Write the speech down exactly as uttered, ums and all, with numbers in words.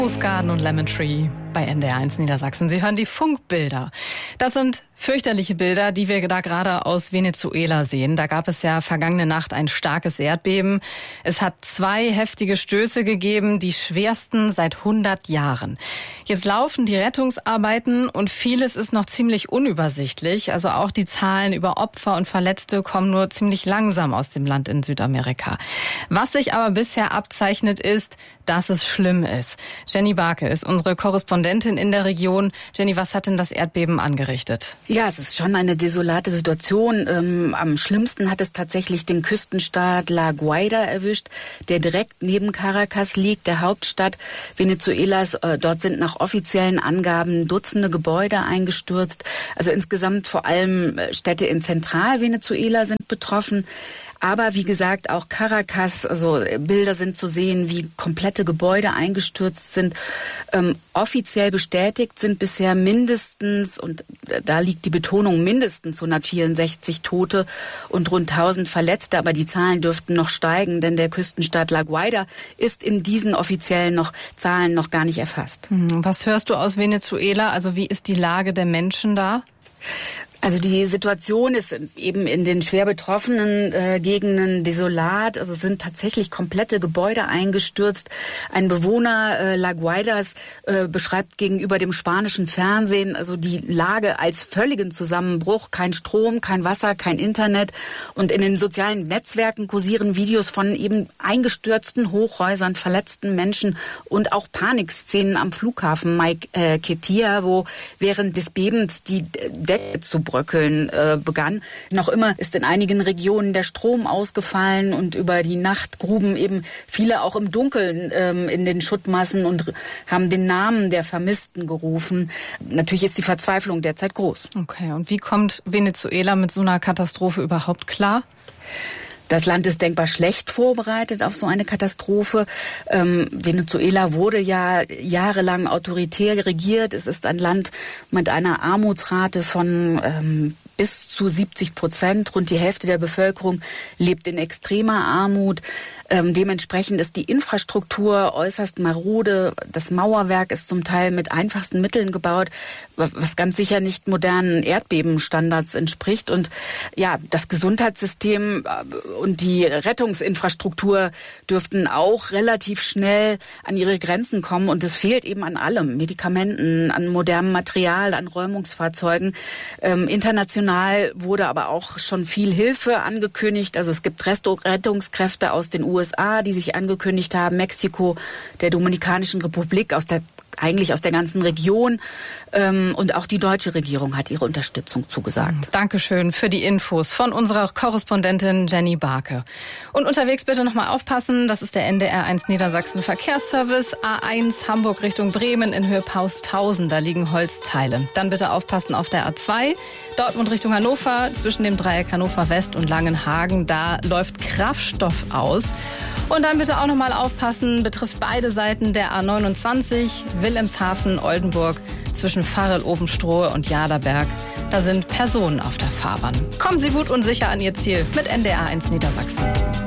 Rose Garden und Lemon Tree bei N D R eins Niedersachsen. Sie hören die Funkbilder. Das sind fürchterliche Bilder, die wir da gerade aus Venezuela sehen. Da gab es ja vergangene Nacht ein starkes Erdbeben. Es hat zwei heftige Stöße gegeben, die schwersten seit hundert Jahren. Jetzt laufen die Rettungsarbeiten und vieles ist noch ziemlich unübersichtlich. Also auch die Zahlen über Opfer und Verletzte kommen nur ziemlich langsam aus dem Land in Südamerika. Was sich aber bisher abzeichnet ist, dass es schlimm ist. Jenny Barke ist unsere Korrespondentin in der Region. Jenny, was hat denn das Erdbeben angerichtet? Ja, es ist schon eine desolate Situation. Ähm, am schlimmsten hat es tatsächlich den Küstenstaat La Guaira erwischt, der direkt neben Caracas liegt, der Hauptstadt Venezuelas. Äh, dort sind nach offiziellen Angaben Dutzende Gebäude eingestürzt. Also insgesamt vor allem Städte in Zentralvenezuela sind betroffen. Aber wie gesagt, auch Caracas, also Bilder sind zu sehen, wie komplette Gebäude eingestürzt sind. Ähm, offiziell bestätigt sind bisher mindestens, und da liegt die Betonung, mindestens hundertvierundsechzig Tote und rund tausend Verletzte. Aber die Zahlen dürften noch steigen, denn der Küstenstaat La Guaira ist in diesen offiziellen noch Zahlen noch gar nicht erfasst. Was hörst du aus Venezuela? Also wie ist die Lage der Menschen da? Also die Situation ist eben in den schwer betroffenen äh, Gegenden desolat. Also es sind tatsächlich komplette Gebäude eingestürzt. Ein Bewohner äh, La Guairas äh, beschreibt gegenüber dem spanischen Fernsehen also die Lage als völligen Zusammenbruch. Kein Strom, kein Wasser, kein Internet. Und in den sozialen Netzwerken kursieren Videos von eben eingestürzten Hochhäusern, verletzten Menschen und auch Panikszenen am Flughafen Maiquetía, wo während des Bebens die Decke zu bröckeln äh, begann. Noch immer ist in einigen Regionen der Strom ausgefallen und über die Nacht gruben eben viele auch im Dunkeln ähm, in den Schuttmassen und haben den Namen der Vermissten gerufen. Natürlich ist die Verzweiflung derzeit groß. Okay, und wie kommt Venezuela mit so einer Katastrophe überhaupt klar? Das Land ist denkbar schlecht vorbereitet auf so eine Katastrophe. Ähm, Venezuela wurde ja jahrelang autoritär regiert. Es ist ein Land mit einer Armutsrate von ähm, bis zu siebzig Prozent. Rund die Hälfte der Bevölkerung lebt in extremer Armut. Ähm, dementsprechend ist die Infrastruktur äußerst marode. Das Mauerwerk ist zum Teil mit einfachsten Mitteln gebaut, was ganz sicher nicht modernen Erdbebenstandards entspricht. Und ja, das Gesundheitssystem und die Rettungsinfrastruktur dürften auch relativ schnell an ihre Grenzen kommen. Und es fehlt eben an allem. Medikamenten, an modernem Material, an Räumungsfahrzeugen. Ähm, international wurde aber auch schon viel Hilfe angekündigt. Also es gibt Rettungskräfte aus den U S A, die sich angekündigt haben, Mexiko, der Dominikanischen Republik, aus der eigentlich aus der ganzen Region. Ähm, und auch die deutsche Regierung hat ihre Unterstützung zugesagt. Dankeschön für die Infos von unserer Korrespondentin Jenny Barke. Und unterwegs bitte nochmal aufpassen, das ist der N D R eins Niedersachsen Verkehrsservice. A eins Hamburg Richtung Bremen in Höhe Pausthausen, da liegen Holzteile. Dann bitte aufpassen auf der A zwei, Dortmund Richtung Hannover, zwischen dem Dreieck Hannover West und Langenhagen, da läuft Kraftstoff aus. Und dann bitte auch nochmal aufpassen, betrifft beide Seiten der A neunundzwanzig, Wilhelmshaven, Oldenburg, zwischen Farel-Obenstrohe und Jaderberg. Da sind Personen auf der Fahrbahn. Kommen Sie gut und sicher an Ihr Ziel mit N D R eins Niedersachsen.